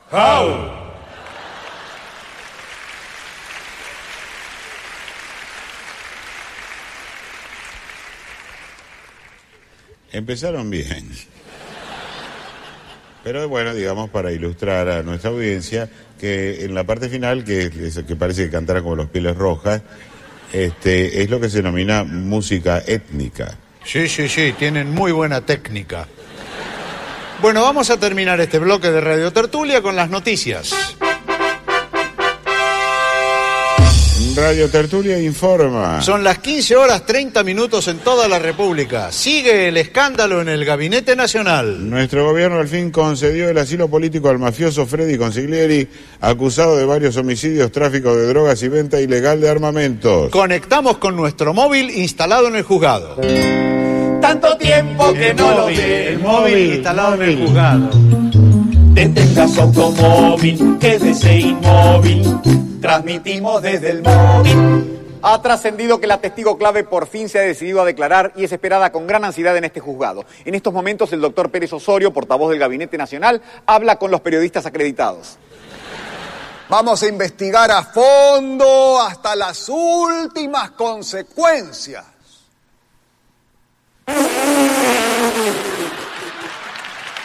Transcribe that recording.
How. Empezaron bien. Pero bueno, digamos, para ilustrar a nuestra audiencia, que en la parte final, que parece que cantaran como los Pieles Rojas, es lo que se denomina música étnica. Sí, tienen muy buena técnica. Bueno, vamos a terminar este bloque de Radio Tertulia con las noticias. Radio Tertulia informa. Son las 15:30 en toda la República. Sigue el escándalo en el Gabinete Nacional. Nuestro gobierno al fin concedió el asilo político al mafioso Freddy Consiglieri, acusado de varios homicidios, tráfico de drogas y venta ilegal de armamentos. Conectamos con nuestro móvil instalado en el juzgado. Tanto tiempo que no lo ve. El móvil instalado en el juzgado. Detenga su automóvil, quédese inmóvil. Transmitimos desde el móvil. Ha trascendido que la testigo clave por fin se ha decidido a declarar y es esperada con gran ansiedad en este juzgado. En estos momentos el doctor Pérez Osorio, portavoz del Gabinete Nacional, habla con los periodistas acreditados. Vamos a investigar a fondo hasta las últimas consecuencias